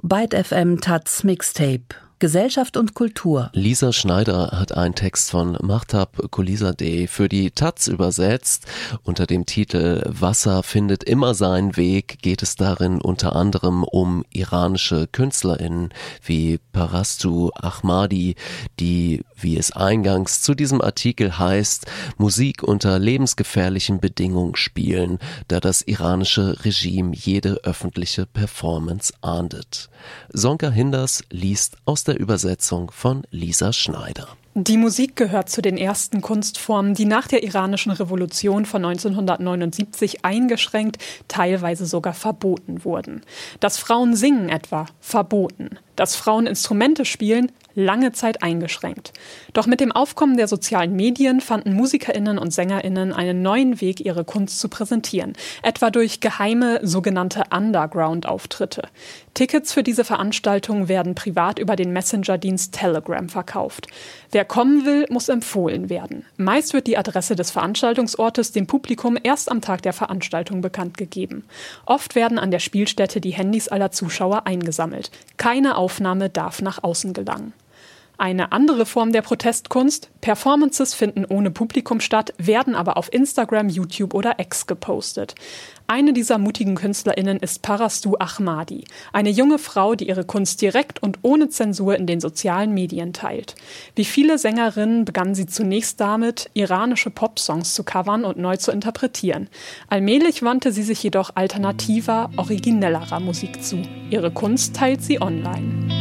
Byte FM Taz Mixtape. Gesellschaft und Kultur. Lisa Schneider hat einen Text von Mahtab Qulizadeh für die Taz übersetzt. Unter dem Titel Wasser findet immer seinen Weg geht es darin unter anderem um iranische KünstlerInnen wie Parastu Ahmadi, die, wie es eingangs zu diesem Artikel heißt, Musik unter lebensgefährlichen Bedingungen spielen, da das iranische Regime jede öffentliche Performance ahndet. Sonka Hinders liest aus der Übersetzung von Lisa Schneider. Die Musik gehört zu den ersten Kunstformen, die nach der iranischen Revolution von 1979 eingeschränkt, teilweise sogar verboten wurden. Dass Frauen singen etwa, verboten. Dass Frauen Instrumente spielen, lange Zeit eingeschränkt. Doch mit dem Aufkommen der sozialen Medien fanden MusikerInnen und SängerInnen einen neuen Weg, ihre Kunst zu präsentieren. Etwa durch geheime, sogenannte Underground-Auftritte. Tickets für diese Veranstaltungen werden privat über den Messenger-Dienst Telegram verkauft. Wer kommen will, muss empfohlen werden. Meist wird die Adresse des Veranstaltungsortes dem Publikum erst am Tag der Veranstaltung bekannt gegeben. Oft werden an der Spielstätte die Handys aller Zuschauer eingesammelt. Keine Aufnahme darf nach außen gelangen. Eine andere Form der Protestkunst: Performances finden ohne Publikum statt, werden aber auf Instagram, YouTube oder X gepostet. Eine dieser mutigen KünstlerInnen ist Parastu Ahmadi, eine junge Frau, die ihre Kunst direkt und ohne Zensur in den sozialen Medien teilt. Wie viele Sängerinnen begann sie zunächst damit, iranische Popsongs zu covern und neu zu interpretieren. Allmählich wandte sie sich jedoch alternativer, originellerer Musik zu. Ihre Kunst teilt sie online.